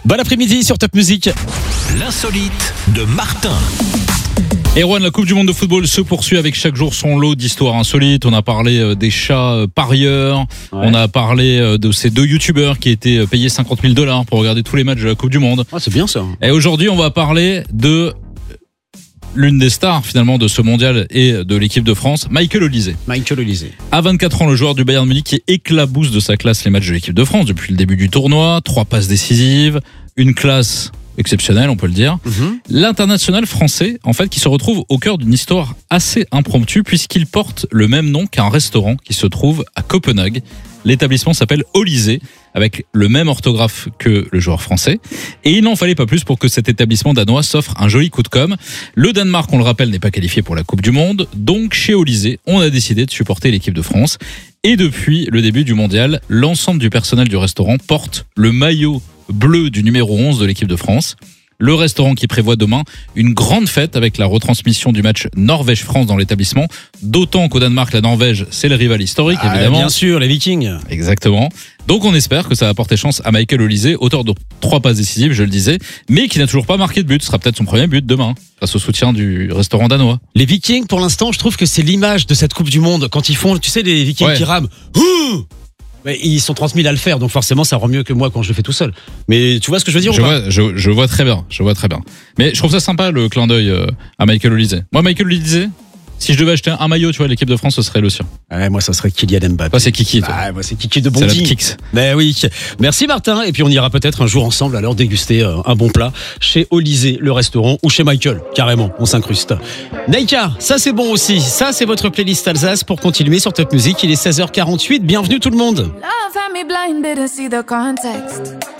Bon après-midi sur Top Music. L'insolite de Martin. Erwan, la Coupe du Monde de football se poursuit avec chaque jour son lot d'histoires insolites. On a parlé des chats parieurs. On a parlé de ces deux youtubeurs qui étaient payés $50,000 pour regarder tous les matchs de la Coupe du Monde. Ah, c'est bien ça. Et aujourd'hui, on va parler de l'une des stars finalement de ce mondial et de l'équipe de France, Michael Olise. Michael Olise. À 24 ans, le joueur du Bayern Munich qui éclabousse de sa classe les matchs de l'équipe de France depuis le début du tournoi. 3 passes décisives, une classe exceptionnelle, on peut le dire. L'international français, en fait, qui se retrouve au cœur d'une histoire assez impromptue puisqu'il porte le même nom qu'un restaurant qui se trouve à Copenhague. L'établissement s'appelle Olise, avec le même orthographe que le joueur français. Et il n'en fallait pas plus pour que cet établissement danois s'offre un joli coup de com'. Le Danemark, on le rappelle, n'est pas qualifié pour la Coupe du Monde. Donc, chez Olise, on a décidé de supporter l'équipe de France. Et depuis le début du mondial, l'ensemble du personnel du restaurant porte le maillot bleu du numéro 11 de l'équipe de France. Le restaurant qui prévoit demain une grande fête avec la retransmission du match Norvège-France dans l'établissement. D'autant qu'au Danemark, la Norvège, c'est le rival historique, évidemment. Bien sûr, les Vikings. Exactement. Donc on espère que ça va apporter chance à Michael Olise, auteur de 3 passes décisives, je le disais, mais qui n'a toujours pas marqué de but. Ce sera peut-être son premier but demain, grâce au soutien du restaurant danois. Les Vikings, pour l'instant, je trouve que c'est l'image de cette Coupe du Monde. Quand ils font, tu sais, les Vikings qui rament. Mais ils sont 30 000 à le faire, donc forcément ça rend mieux que moi quand je le fais tout seul. Mais tu vois ce que je veux dire Je vois très bien, Mais je trouve ça sympa le clin d'œil à Michael Olise. Moi, Michael Olise, si je devais acheter un maillot, tu vois, l'équipe de France, ce serait le sien. Ouais, moi ça serait Kylian Mbappé. Toi, c'est Kiki. Toi. Moi c'est Kiki de C'est Bondy. notre Kix. Ben oui. Merci Martin. Et puis on ira peut-être un jour ensemble alors déguster un bon plat chez Olise, le restaurant, ou chez Michael. Carrément, on s'incruste. Naïka, ça c'est bon aussi. Ça c'est votre playlist Alsace pour continuer sur Top Music. Il est 16h48. Bienvenue tout le monde. Love had me blinded to see the context.